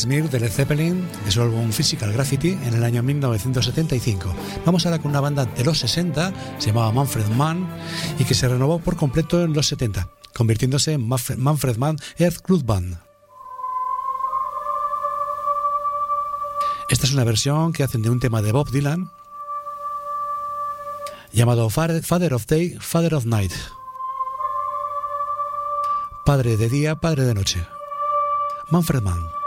Smear de Led Zeppelin, de su álbum Physical Graffiti en el año 1975. Vamos ahora con una banda de los 60, se llamaba Manfred Mann, y que se renovó por completo en los 70, convirtiéndose en Manfred Mann Earth Club Band. Esta es una versión que hacen de un tema de Bob Dylan llamado Father of Day, Father of Night. Padre de día, padre de noche. Manfred Mann.